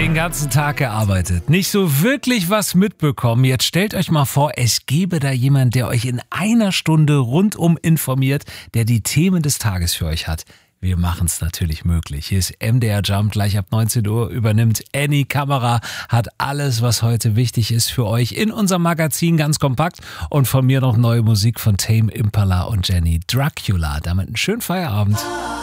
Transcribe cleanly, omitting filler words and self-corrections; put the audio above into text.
Den ganzen Tag gearbeitet, nicht so wirklich was mitbekommen. Jetzt stellt euch mal vor, es gäbe da jemand, der euch in einer Stunde rundum informiert, der die Themen des Tages für euch hat. Wir machen es natürlich möglich. Hier ist MDR Jump, gleich ab 19 Uhr übernimmt Annie Kamera, hat alles, was heute wichtig ist für euch in unserem Magazin, ganz kompakt. Und von mir noch neue Musik von Tame Impala und Jenny Dracula. Damit einen schönen Feierabend.